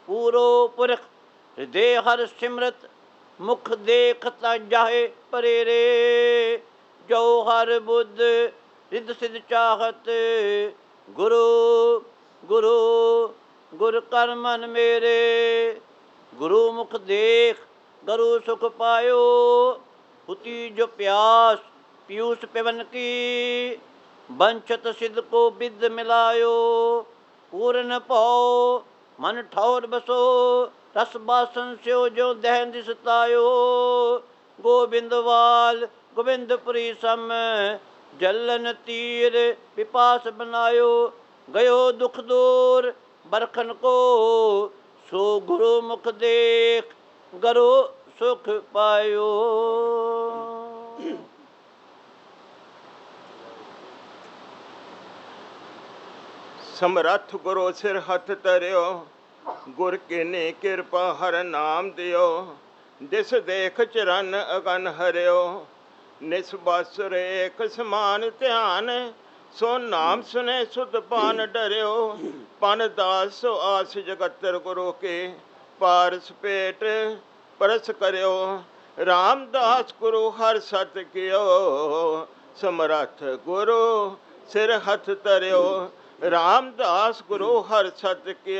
ਪੂਰੋ ਪੁਰਖ ਹਿਰਦੇ ਹਰ ਸਿਮਰਤ ਮੁਖ ਦੇਖਤ ਜਾਹੇ ਪਰੇ ਰੇ। ਜੋ ਹਰ ਬੁੱਧ ਰਿਦ ਸਿਧ ਚਾਹਤ ਗੁਰੂ ਗੁਰੂ ਗੁਰ ਕਰ ਮਨ ਮੇਰੇ। ਗੁਰੂ ਮੁਖ ਦੇਖ ਗਰੂ ਸੁਖ ਪਾਇਓ। ਹੁਤੀ ਜੋ ਪਿਆਸ ਪੀयूष पिबन की बंचत सिद्ध को विद मिलायो। पूर्ण भौ मन ठौर बसो रस बासन स्यो जो दहन दिसतायो। गोबिंद वाल गोबिंदपुरी सम जलन तीर पिपास बनायो। गयो दुख दूर बरखन को सो गुरु मुख देख गरो सुख पायो। ਸਮਰੱਥ ਗੁਰੂ ਸਿਰ ਹੱਥ ਧਰਿਓ। ਗੁਰ ਕੀਨੀ ਕਿਰਪਾ ਹਰ ਨਾਮ ਦਿਓ। ਦਿਸ ਦੇਖ ਚਰਨ ਅਗਨ ਹਰਿਓ। ਨਿਸਬਸੁਰ ਏਕ ਸਮਾਨ ਧਿਆਨ ਸੋ ਨਾਮ ਸੁਨੇ ਸੁਧ ਪਾਨ ਡਰਿਓ। ਪਨ ਦਾਸ ਸੋ ਆਸ ਜਗਤਰ ਗੁਰੂ ਕੇ ਪਾਰਸ ਪੇਟ ਪਰਸ ਕਰਿਓ। ਰਾਮਦਾਸ ਗੁਰੂ ਹਰ ਸਤ ਕਿਓ। ਸਮਰੱਥ ਗੁਰੂ ਸਿਰ ਹੱਥ ਧਰਿਓ। ਰਾਮਦਾਸ ਗੁਰੂ ਹਰ ਸਤ ਕਿਓ।